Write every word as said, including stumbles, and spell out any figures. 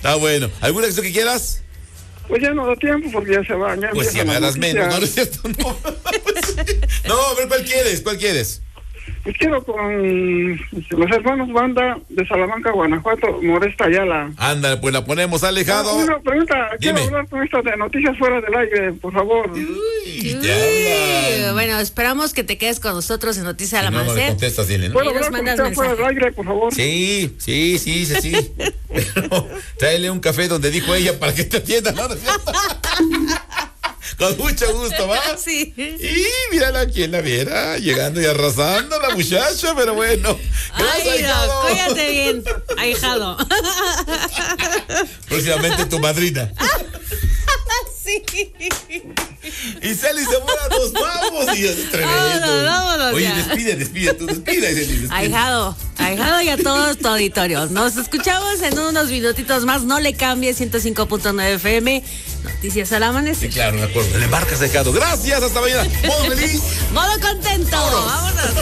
Está bueno. ¿Alguna canción que quieras? Pues ya no da tiempo porque ya se va. Ya pues ya me harás menos, no, no es cierto, no. No, a ver, ¿cuál quieres? ¿Cuál quieres? Pues quiero con los hermanos Banda de Salamanca, Guanajuato, Modesta Ayala. Ándale, pues la ponemos, Alejado. Una pregunta, quiero Dime. hablar con esto de noticias fuera del aire, por favor. Uy, Uy, bueno, esperamos que te quedes con nosotros en Noticias al no, no le Amanecer. contestas, dile, ¿no? ¿Puedo Ahí nos hablar con mandas usted fuera del mensaje. aire, por favor? Sí, sí, sí, sí, sí. Pero tráele un café donde dijo ella para que te atienda, ¿no? ¿No es cierto? Con mucho gusto, ¿va? Sí. Y mírala, quien la viera, llegando y arrasando la muchacha, pero bueno. Gracias, Ay, ahijado. no, cuídate bien, ahijado. Próximamente tu madrina. Sí. Y Celi se muera, nos vamos. Y es tremendo. Vámonos, vámonos Oye, ya. despide, despide, tú despide, Celi, despide. Ahijado, ahijado y a todos tu auditorio. Nos escuchamos en unos minutitos más. No le cambie, ciento cinco punto nueve F M. Noticias al Sí, Amanecer. claro, me acuerdo. Le marcas, ahijado. Gracias, hasta mañana. Modo feliz. Modo contento. Vámonos. Vámonos.